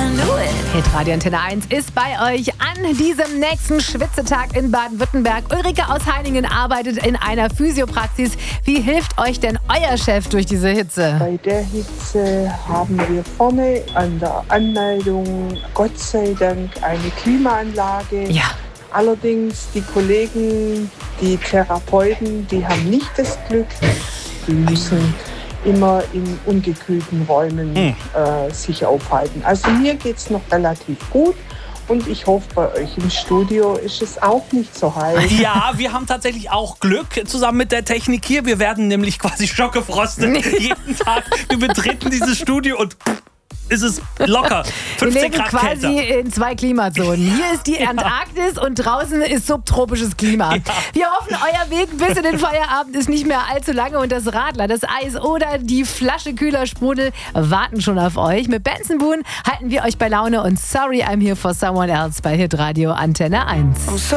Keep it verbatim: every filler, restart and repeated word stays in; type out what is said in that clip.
knew it. Hitradio Antenne eins ist bei euch an diesem nächsten Schwitzetag in Baden-Württemberg. Ulrike aus Heiningen arbeitet in einer Physiopraxis. Wie hilft euch denn euer Chef durch diese Hitze? Bei der Hitze haben wir vorne an der Anmeldung Gott sei Dank eine Klimaanlage. Ja. Allerdings die Kollegen, die Therapeuten, die haben nicht das Glück. Die müssen immer in ungekühlten Räumen hm. äh, sich aufhalten. Also mir geht es noch relativ gut. Und ich hoffe, bei euch im Studio ist es auch nicht so heiß. Ja, wir haben tatsächlich auch Glück zusammen mit der Technik hier. Wir werden nämlich quasi schockgefrostet jeden Tag. Wir betreten dieses Studio und ist es locker. Wir fünfzehn leben Grad quasi kälter. in zwei Klimazonen. Hier ist die Antarktis und draußen ist subtropisches Klima. Ja. Wir hoffen, euer Weg bis in den Feierabend ist nicht mehr allzu lange und das Radler, das Eis oder die Flasche kühler Sprudel warten schon auf euch. Mit Benson Boone halten wir euch bei Laune und Sorry I'm Here for Someone Else bei Hitradio Antenne eins.